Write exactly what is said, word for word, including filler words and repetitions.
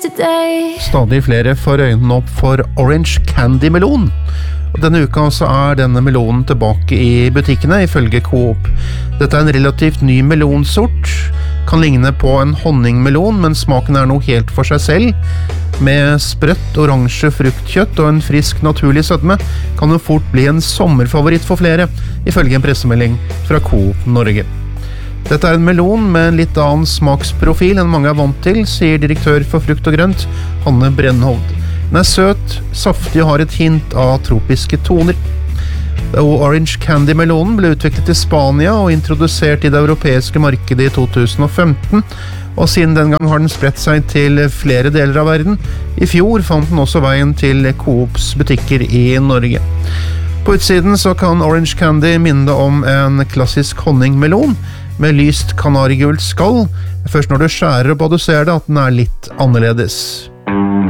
yesterday. Stadig flere får øynene opp for Orange Candy Melon. Og denne uka så er denne melonen tilbake i butikkene, ifølge Coop. Dette er en relativt ny melonsort. Kan ligne på en honningmelon, men smaken er noe helt for seg selv. Med sprøtt, oransje fruktkjøtt og en frisk, naturlig sødme kan det fort bli en sommerfavoritt for flere, ifølge en pressemelding fra Coop Norge. Dette er en melon med en litt annen smaksprofil enn mange er vant til, sier direktør for frukt og grønt, Hanne Brennhovd. Den er søt, saftig og har et hint av tropiske toner. Og Orange Candy Melonen ble utviklet i Spania og introdusert i det europeiske markedet i to tusen og femten, og siden den gang har den spredt seg til flere deler av verden. I fjor fant den også veien til Coops butikker i Norge. På utsiden så kan Orange Candy minne om en klassisk honningmelon med lyst kanarigult skall. Først når du skjærer opp og du ser det at den er litt annerledes.